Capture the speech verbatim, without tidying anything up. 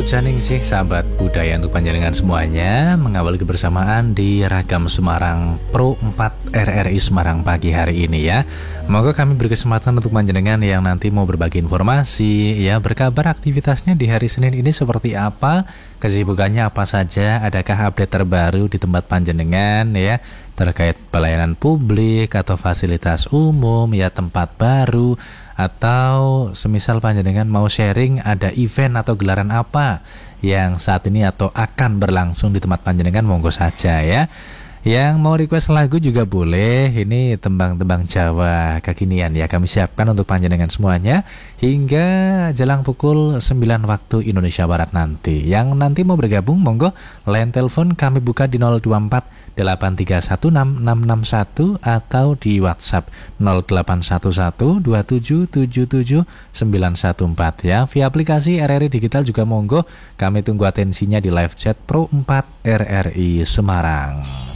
Pujaningsih sahabat budaya untuk panjenengan semuanya, mengawali kebersamaan di Ragam Semarang Pro empat R R I Semarang pagi hari ini ya. Moga kami berkesempatan untuk panjenengan yang nanti mau berbagi informasi ya, berkabar aktivitasnya di hari Senin ini seperti apa, kesibukannya apa saja, adakah update terbaru di tempat panjenengan ya, terkait pelayanan publik atau fasilitas umum ya, tempat baru, atau semisal panjenengan mau sharing ada event atau gelaran apa yang saat ini atau akan berlangsung di tempat panjenengan, monggo saja ya. Yang mau request lagu juga boleh, ini tembang-tembang Jawa kekinian ya, kami siapkan untuk panjenengan semuanya hingga jelang pukul sembilan waktu Indonesia Barat nanti. Yang nanti mau bergabung monggo, line telepon kami buka di nol dua empat delapan tiga satu enam enam enam satu atau di WhatsApp nol delapan satu satu dua tujuh tujuh tujuh sembilan satu empat ya. Via aplikasi R R I Digital juga monggo, kami tunggu atensinya di live chat Pro empat R R I Semarang.